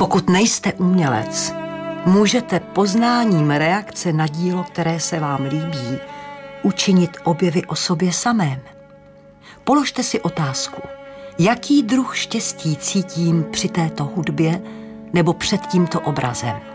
Pokud nejste umělec, můžete poznáním reakce na dílo, které se vám líbí, učinit objevy o sobě samém. Položte si otázku, jaký druh štěstí cítím při této hudbě nebo před tímto obrazem.